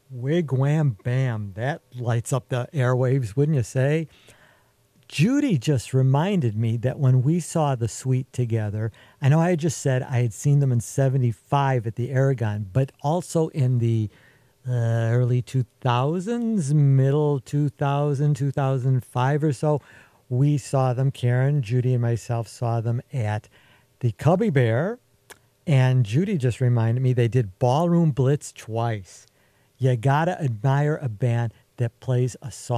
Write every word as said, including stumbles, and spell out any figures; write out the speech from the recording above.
Wig wham bam. That lights up the airwaves, wouldn't you say? Judy just reminded me that when we saw the Sweet together, I know I had just said I had seen them in seventy-five at the Aragon, but also in the uh, early two thousands, middle two thousand, two thousand five or so. We saw them, Karen, Judy, and myself saw them at the Cubby Bear. And Judy just reminded me they did Ballroom Blitz twice. You gotta admire a band that plays a song